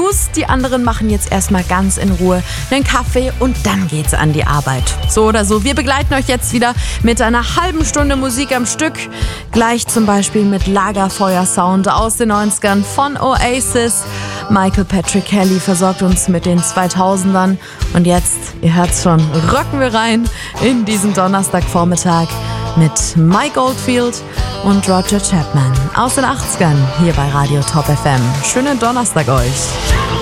Blues. Die anderen machen jetzt erstmal ganz in Ruhe einen Kaffee und dann geht's an die Arbeit. So oder so, wir begleiten euch jetzt wieder mit einer halben Stunde Musik am Stück. Gleich zum Beispiel mit Lagerfeuer-Sound aus den 90ern von Oasis. Michael Patrick Kelly versorgt uns mit den 2000ern. Und jetzt, ihr hört's schon, rocken wir rein in diesen Donnerstagvormittag mit Mike Oldfield und Roger Chapman aus den 80ern hier bei Radio Top FM. Schönen Donnerstag euch.